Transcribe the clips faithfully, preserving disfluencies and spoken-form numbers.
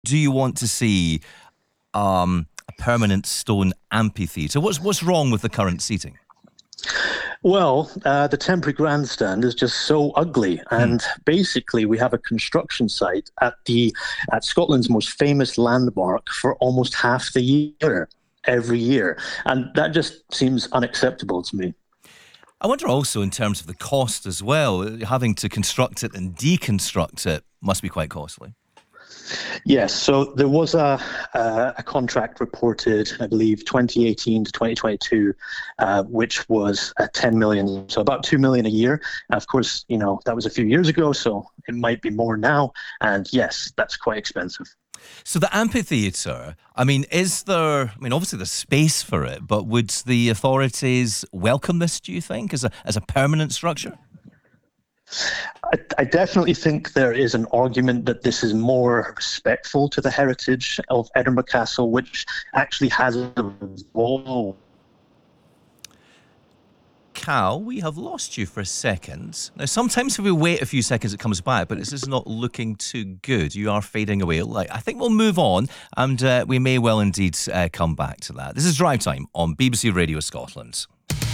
Do you want to see um, a permanent stone amphitheatre? What's what's wrong with the current seating? Well, uh, the temporary grandstand is just so ugly, and hmm. basically we have a construction site at the at Scotland's most famous landmark for almost half the year, every year, and that just seems unacceptable to me. I wonder also in terms of the cost as well, having to construct it and deconstruct it must be quite costly. Yes, so there was a uh, a contract reported, I believe, twenty eighteen to twenty twenty-two, uh, which was at ten million, so about two million a year. And of course, you know, that was a few years ago, so it might be more now. And yes, that's quite expensive. So the amphitheatre, I mean, is there, I mean, obviously there's space for it, but would the authorities welcome this, do you think, as a as a permanent structure? I, I definitely think there is an argument that this is more respectful to the heritage of Edinburgh Castle, which actually has evolved. Cal, we have lost you for a second. Now, sometimes if we wait a few seconds, it comes back, but this is not looking too good. You are fading away. Like, I think we'll move on, and uh, we may well indeed uh, come back to that. This is Drive Time on B B C Radio Scotland.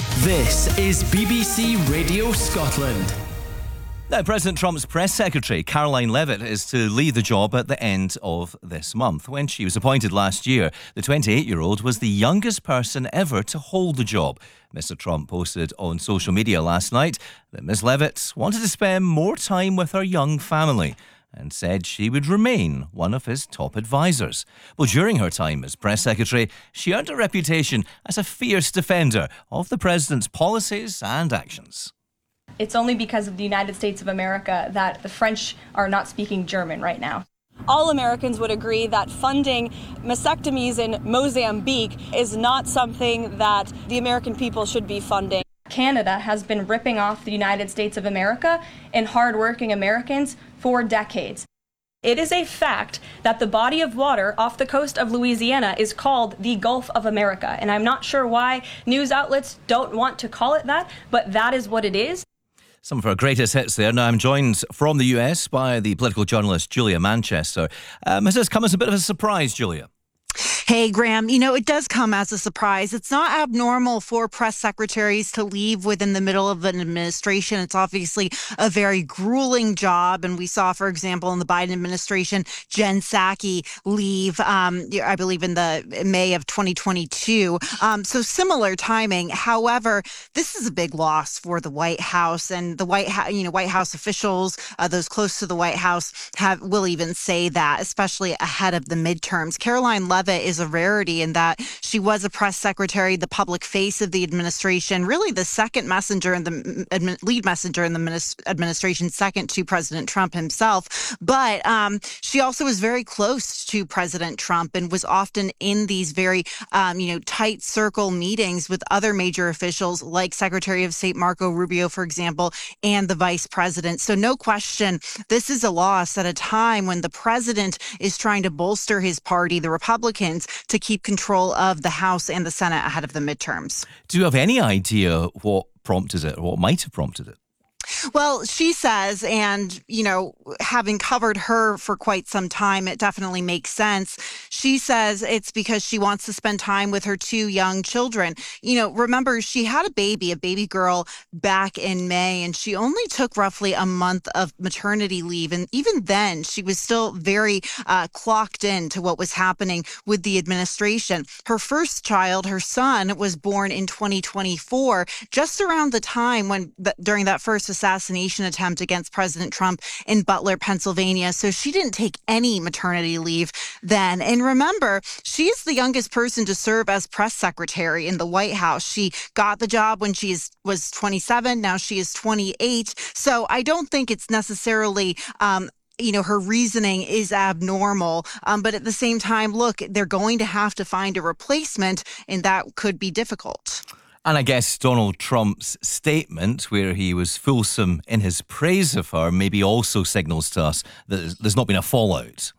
This is B B C Radio Scotland. Now, President Trump's press secretary, Caroline Levitt, is to leave the job at the end of this month. When she was appointed last year, the twenty-eight-year-old was the youngest person ever to hold the job. Mister Trump posted on social media last night that Miz Levitt wanted to spend more time with her young family and said she would remain one of his top advisors. Well, during her time as press secretary, she earned a reputation as a fierce defender of the president's policies and actions. It's only because of the United States of America that the French are not speaking German right now. All Americans would agree that funding mastectomies in Mozambique is not something that the American people should be funding. Canada has been ripping off the United States of America and hardworking Americans for decades. It is a fact that the body of water off the coast of Louisiana is called the Gulf of America, and I'm not sure why news outlets don't want to call it that, but that is what it is. Some of our greatest hits there. Now, I'm joined from the U S by the political journalist Julia Manchester. Um, has this come as a bit of a surprise, Julia? Hey, Graham, you know, it does come as a surprise. It's not abnormal for press secretaries to leave within the middle of an administration. It's obviously a very grueling job. And we saw, for example, in the Biden administration, Jen Psaki leave, um, I believe, in the May of twenty twenty-two. Um, so similar timing. However, this is a big loss for the White House, and the White House, you know, White House officials, uh, those close to the White House, have will even say that, especially ahead of the midterms. Caroline Levitt is a rarity in that she was a press secretary, the public face of the administration, really the second messenger and the admin, lead messenger in the administration, second to President Trump himself. But um, she also was very close to President Trump and was often in these very, um, you know, tight circle meetings with other major officials like Secretary of State Marco Rubio, for example, and the vice president. So no question, this is a loss at a time when the president is trying to bolster his party, the Republicans, to keep control of the House and the Senate ahead of the midterms. Do you have any idea what prompted it, or what might have prompted it? Well, she says, and, you know, having covered her for quite some time, it definitely makes sense. She says it's because she wants to spend time with her two young children. You know, remember, she had a baby, a baby girl back in May, and she only took roughly a month of maternity leave. And even then, she was still very uh, clocked in to what was happening with the administration. Her first child, her son, was born in twenty twenty-four, just around the time when, th- during that first assassination attempt against President Trump in Butler, Pennsylvania. So she didn't take any maternity leave then. And remember, she is the youngest person to serve as press secretary in the White House. She got the job when she is, was twenty-seven. Now she is twenty-eight. So I don't think it's necessarily um, you know, her reasoning is abnormal. Um, but at the same time, look, they're going to have to find a replacement, and that could be difficult. And I guess Donald Trump's statement, where he was fulsome in his praise of her, maybe also signals to us that there's not been a fallout.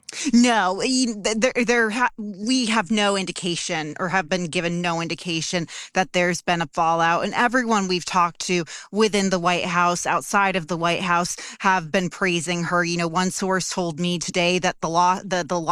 No, there, there ha- we have no indication, or have been given no indication, that there's been a fallout. And everyone we've talked to within the White House, outside of the White House, have been praising her. You know, one source told me today that the law, the the